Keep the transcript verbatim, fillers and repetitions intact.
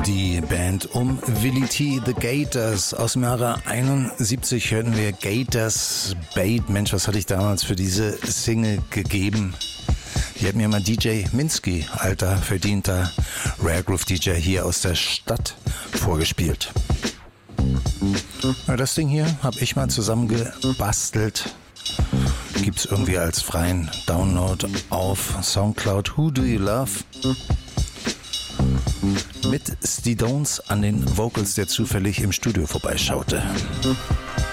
Die Band um Willie T, The Gators. Aus dem Jahre einundsiebzig hörten wir Gators Bait. Mensch, was hatte ich damals für diese Single gegeben? Die hat mir mal D J Minsky, alter, verdienter Rare Groove D J hier aus der Stadt, vorgespielt. Ja, das Ding hier habe ich mal zusammengebastelt. Gibt's irgendwie als freien Download auf Soundcloud. Who Do You Love? Mit Stones an den Vocals, der zufällig im Studio vorbeischaute.